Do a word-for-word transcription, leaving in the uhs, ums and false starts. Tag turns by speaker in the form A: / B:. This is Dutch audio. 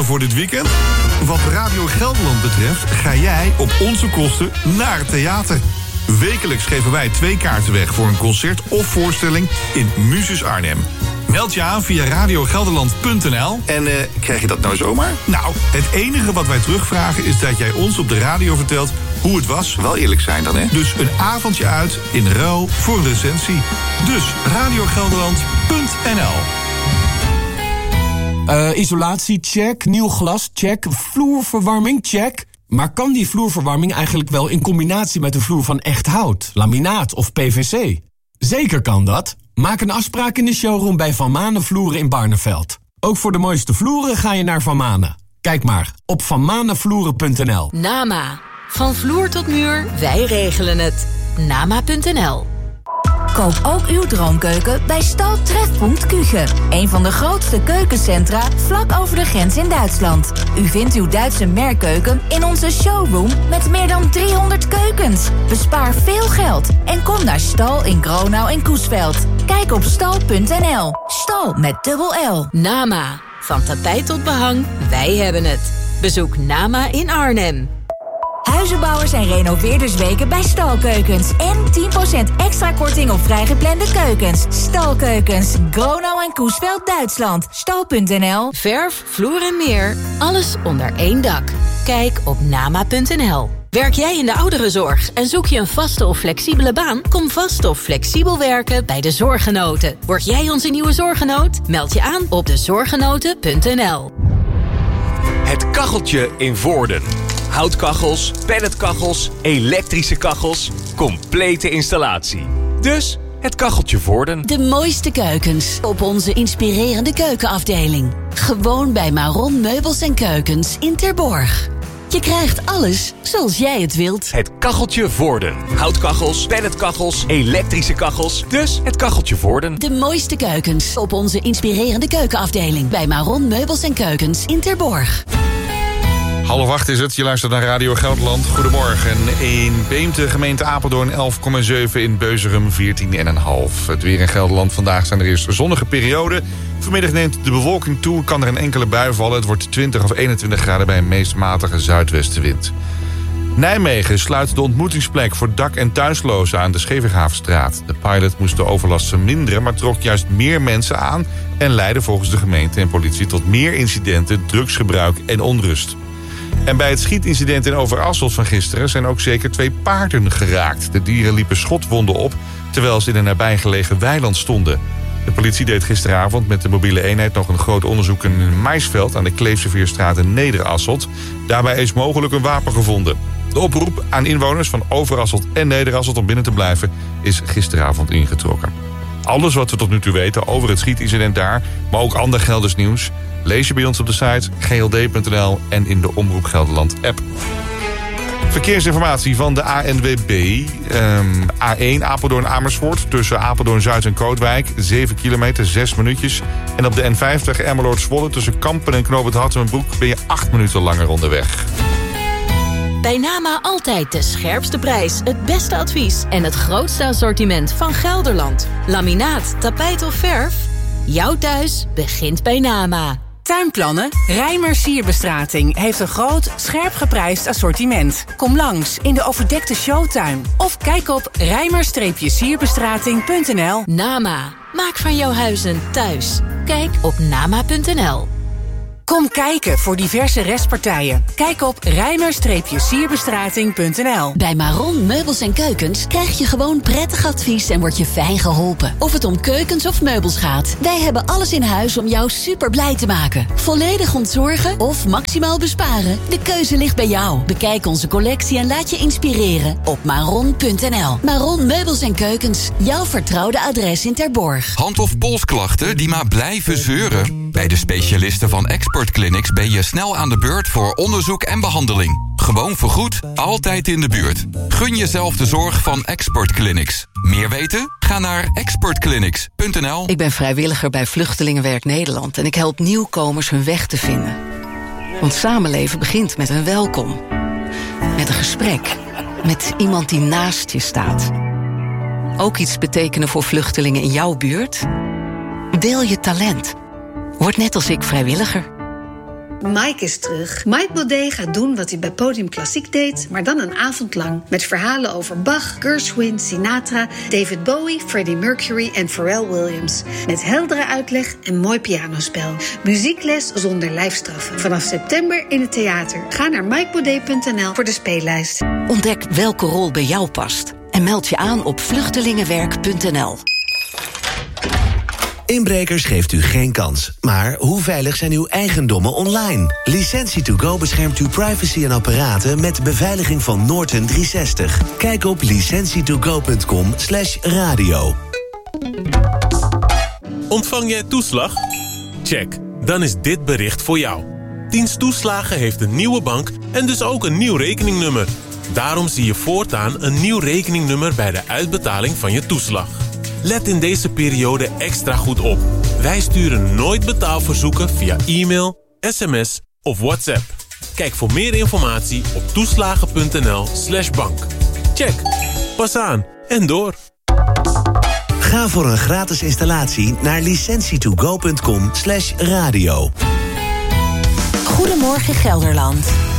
A: Voor dit weekend? Wat Radio Gelderland betreft ga jij op onze kosten naar het theater. Wekelijks geven wij twee kaarten weg voor een concert of voorstelling in Muses Arnhem. Meld je aan via radio gelderland punt n l.
B: En uh, krijg je dat nou zomaar?
A: Nou, het enige wat wij terugvragen is dat jij ons op de radio vertelt hoe het was.
B: Wel eerlijk zijn dan, hè?
A: Dus een avondje uit in ruil voor een recensie. Dus radio gelderland punt n l.
C: Uh, isolatie, check. Nieuw glas, check. Vloerverwarming, check. Maar kan die vloerverwarming eigenlijk wel in combinatie met een vloer van echt hout, laminaat of P V C? Zeker kan dat. Maak een afspraak in de showroom bij Van Manen Vloeren in Barneveld. Ook voor de mooiste vloeren ga je naar Van Manen. Kijk maar op van manen vloeren punt n l.
D: Nama. Van vloer tot muur, wij regelen het. nama punt n l.
E: Koop ook uw droomkeuken bij Stal Trefpunt Küche. Een van de grootste keukencentra vlak over de grens in Duitsland. U vindt uw Duitse merkkeuken in onze showroom met meer dan driehonderd keukens. Bespaar veel geld en kom naar Stal in Gronau en Coesveld. Kijk op stal punt n l. Stal met dubbel L.
D: Nama. Van tapijt tot behang, wij hebben het. Bezoek Nama in Arnhem.
E: Huizenbouwers en renoveerdersweken bij Stalkeukens. En tien procent extra korting op vrijgeplande keukens. Stalkeukens, Gronau en Coesveld, Duitsland. Stal punt n l.
D: Verf, vloer en meer. Alles onder één dak. Kijk op nama punt n l. Werk jij in de ouderenzorg en zoek je een vaste of flexibele baan? Kom vast of flexibel werken bij de Zorggenoten. Word jij onze nieuwe zorggenoot? Meld je aan op de zorggenoten punt n l.
F: Het kacheltje in Voorden. Houtkachels, pelletkachels, elektrische kachels. Complete installatie. Dus het kacheltje Voorden.
G: De mooiste keukens op onze inspirerende keukenafdeling. Gewoon bij Maron Meubels en Keukens in Terborg. Je krijgt alles zoals jij het wilt.
F: Het kacheltje Voorden. Houtkachels, pelletkachels, elektrische kachels. Dus het kacheltje Voorden.
G: De mooiste keukens op onze inspirerende keukenafdeling. Bij Maron Meubels en Keukens in Terborg.
A: Half acht is het, je luistert naar Radio Gelderland. Goedemorgen. In Beemte, gemeente Apeldoorn elf komma zeven, in Beuzerum veertien komma vijf. Het weer in Gelderland. Vandaag zijn er eerst zonnige perioden. Vanmiddag neemt de bewolking toe, kan er een enkele bui vallen. Het wordt twintig of eenentwintig graden bij een meest matige zuidwestenwind. Nijmegen sluit de ontmoetingsplek voor dak- en thuislozen aan de Schevegavenstraat. De pilot moest de overlast verminderen, maar trok juist meer mensen aan en leidde volgens de gemeente en politie tot meer incidenten, drugsgebruik en onrust. En bij het schietincident in Overasselt van gisteren zijn ook zeker twee paarden geraakt. De dieren liepen schotwonden op, terwijl ze in een nabijgelegen weiland stonden. De politie deed gisteravond met de mobiele eenheid nog een groot onderzoek in een maisveld aan de Kleefseveerstraat in Nederasselt. Daarbij is mogelijk een wapen gevonden. De oproep aan inwoners van Overasselt en Nederasselt om binnen te blijven is gisteravond ingetrokken. Alles wat we tot nu toe weten over het schietincident daar, maar ook ander Gelders nieuws, lees je bij ons op de site g l d punt n l en in de Omroep Gelderland app. Verkeersinformatie van de A N W B. Um, A één Apeldoorn-Amersfoort tussen Apeldoorn-Zuid en Kootwijk. zeven kilometer, zes minuutjes. En op de N vijftig Emmeloord-Zwolle tussen Kampen en Knoop het Hartzenbroek ben je acht minuten langer onderweg.
D: Bij Nama altijd de scherpste prijs, het beste advies en het grootste assortiment van Gelderland. Laminaat, tapijt of verf? Jouw thuis begint bij Nama.
H: Tuinplannen? Rijmers Sierbestrating heeft een groot, scherp geprijsd assortiment. Kom langs in de overdekte showtuin. Of kijk op rijmers sierbestrating punt n l.
D: Nama. Maak van jouw huis een thuis. Kijk op nama punt n l.
H: Kom kijken voor diverse restpartijen. Kijk op rijmers sierbestrating punt n l.
G: Bij Maron Meubels en Keukens krijg je gewoon prettig advies en word je fijn geholpen. Of het om keukens of meubels gaat. Wij hebben alles in huis om jou super blij te maken. Volledig ontzorgen of maximaal besparen? De keuze ligt bij jou. Bekijk onze collectie en laat je inspireren op maron punt n l. Maron Meubels en Keukens. Jouw vertrouwde adres in Terborg.
I: Hand- of polsklachten die maar blijven zeuren? Bij de specialisten van Expert Clinics ben je snel aan de beurt voor onderzoek en behandeling. Gewoon vergoed, altijd in de buurt. Gun jezelf de zorg van Expert Clinics. Meer weten? Ga naar expert clinics punt n l.
J: Ik ben vrijwilliger bij Vluchtelingenwerk Nederland en ik help nieuwkomers hun weg te vinden. Want samenleven begint met een welkom. Met een gesprek. Met iemand die naast je staat. Ook iets betekenen voor vluchtelingen in jouw buurt? Deel je talent. Word net als ik vrijwilliger.
K: Mike is terug. Mike Baudet gaat doen wat hij bij Podium Klassiek deed, maar dan een avond lang. Met verhalen over Bach, Gershwin, Sinatra, David Bowie, Freddie Mercury en Pharrell Williams. Met heldere uitleg en mooi pianospel. Muziekles zonder lijfstraffen. Vanaf september in het theater. Ga naar mike baudet punt n l voor de speellijst.
G: Ontdek welke rol bij jou past. En meld je aan op vluchtelingenwerk punt n l.
L: Inbrekers geeft u geen kans. Maar hoe veilig zijn uw eigendommen online? Licentie to go beschermt uw privacy en apparaten met beveiliging van Norton driehonderdzestig. Kijk op licentie to go punt com slash radio.
M: Ontvang jij toeslag? Check. Dan is dit bericht voor jou. Dienst Toeslagen heeft een nieuwe bank en dus ook een nieuw rekeningnummer. Daarom zie je voortaan een nieuw rekeningnummer bij de uitbetaling van je toeslag. Let in deze periode extra goed op. Wij sturen nooit betaalverzoeken via e-mail, sms of WhatsApp. Kijk voor meer informatie op toeslagen punt n l slash bank. Check. Pas aan en door.
L: Ga voor een gratis installatie naar licentie to go punt com slash radio.
N: Goedemorgen Gelderland.